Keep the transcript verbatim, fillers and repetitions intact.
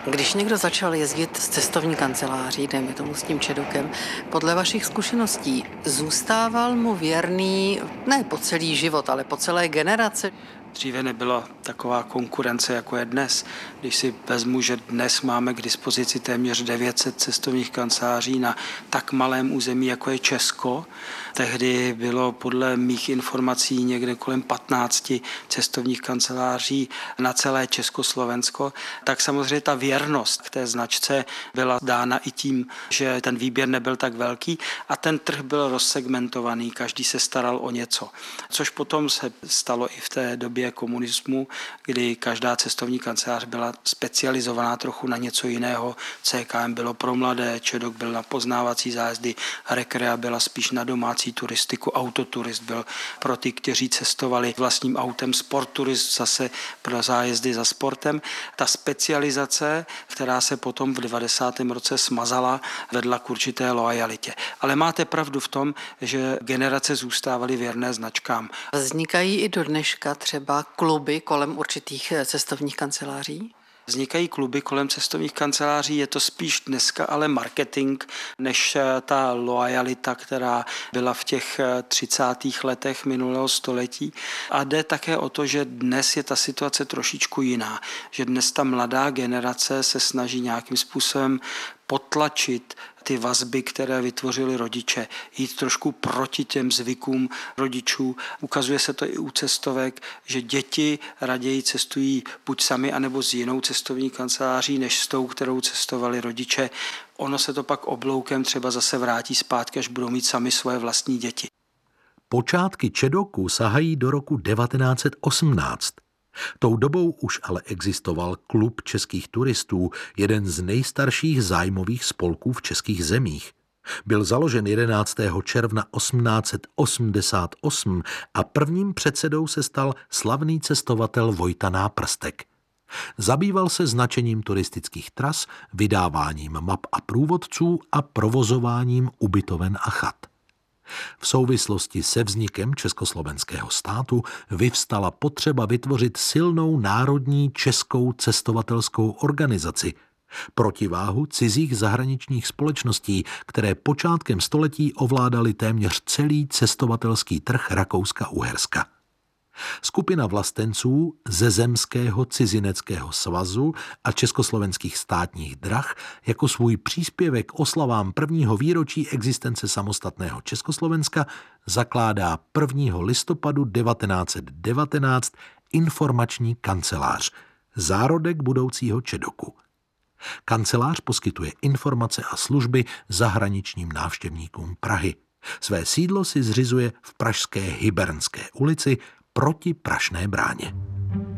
Když někdo začal jezdit z cestovní kanceláří, dejme tomu s tím Čedokem, podle vašich zkušeností zůstával mu věrný ne po celý život, ale po celé generace? Dříve nebyla taková konkurence, jako je dnes. Když si vezmu, že dnes máme k dispozici téměř devět set cestovních kanceláří na tak malém území, jako je Česko. Tehdy bylo podle mých informací někde kolem patnáct cestovních kanceláří na celé Československo. Tak samozřejmě ta věrnost k té značce byla dána i tím, že ten výběr nebyl tak velký a ten trh byl rozsegmentovaný, každý se staral o něco. Což potom se stalo i v té době komunismu, kdy každá cestovní kancelář byla specializovaná trochu na něco jiného. C K M bylo pro mladé, Čedok byl na poznávací zájezdy, Rekrea byla spíš na domácí turistiku, Autoturist byl pro ty, kteří cestovali vlastním autem, Sportturist zase pro zájezdy za sportem. Ta specializace, která se potom v devadesátém roce smazala, vedla k určité loajalitě. Ale máte pravdu v tom, že generace zůstávaly věrné značkám. Vznikají i do dneška třeba kluby kolem určitých cestovních kanceláří? Vznikají kluby kolem cestovních kanceláří, je to spíš dneska ale marketing, než ta loajalita, která byla v těch třicátých letech minulého století. A jde také o to, že dnes je ta situace trošičku jiná, že dnes ta mladá generace se snaží nějakým způsobem potlačit ty vazby, které vytvořili rodiče, jít trošku proti těm zvykům rodičů. Ukazuje se to i u cestovek, že děti raději cestují buď sami, anebo s jinou cestovní kanceláří, než s tou, kterou cestovali rodiče. Ono se to pak obloukem třeba zase vrátí zpátky, až budou mít sami svoje vlastní děti. Počátky Čedoku sahají do roku devatenáct set osmnáct. Tou dobou už ale existoval Klub českých turistů, jeden z nejstarších zájmových spolků v českých zemích. Byl založen jedenáctého června osmnáct set osmdesát osm a prvním předsedou se stal slavný cestovatel Vojta Náprstek. Zabýval se značením turistických tras, vydáváním map a průvodců a provozováním ubytoven a chat. V souvislosti se vznikem československého státu vyvstala potřeba vytvořit silnou národní českou cestovatelskou organizaci, protiváhu cizích zahraničních společností, které počátkem století ovládaly téměř celý cestovatelský trh Rakouska-Uherska. Skupina vlastenců ze Zemského cizineckého svazu a Československých státních drah jako svůj příspěvek oslavám prvního výročí existence samostatného Československa zakládá prvního listopadu devatenáct set devatenáct informační kancelář, zárodek budoucího Čedoku. Kancelář poskytuje informace a služby zahraničním návštěvníkům Prahy. Své sídlo si zřizuje v pražské Hybernské ulici proti Prašné bráně.